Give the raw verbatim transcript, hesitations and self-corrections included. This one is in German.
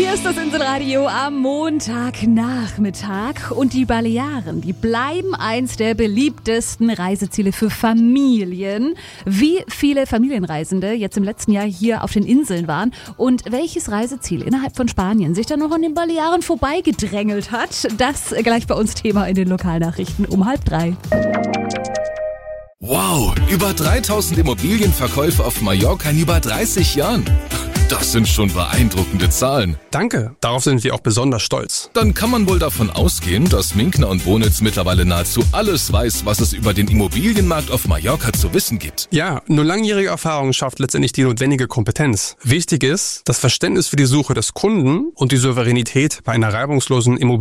Hier ist das Inselradio am Montagnachmittag und die Balearen, die bleiben eins der beliebtesten Reiseziele für Familien. Wie viele Familienreisende jetzt im letzten Jahr hier auf den Inseln waren und welches Reiseziel innerhalb von Spanien sich dann noch an den Balearen vorbeigedrängelt hat, das gleich bei uns Thema in den Lokalnachrichten um halb drei. Wow, über dreitausend Immobilienverkäufe auf Mallorca in über dreißig Jahren. Das sind schon beeindruckende Zahlen. Danke, darauf sind wir auch besonders stolz. Dann kann man wohl davon ausgehen, dass Minkner und Bonitz mittlerweile nahezu alles weiß, was es über den Immobilienmarkt auf Mallorca zu wissen gibt. Ja, nur langjährige Erfahrung schafft letztendlich die notwendige Kompetenz. Wichtig ist das Verständnis für die Suche des Kunden und die Souveränität bei einer reibungslosen Immobilienmarkt.